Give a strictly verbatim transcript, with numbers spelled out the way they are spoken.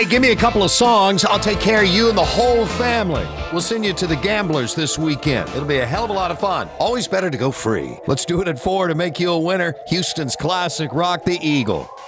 Hey, give me a couple of songs. I'll take care of you and the whole family. We'll send you to the Gamblers this weekend. It'll be a hell of a lot of fun. Always better to go free. Let's do it at four to make you a winner. Houston's classic Rock the Eagle.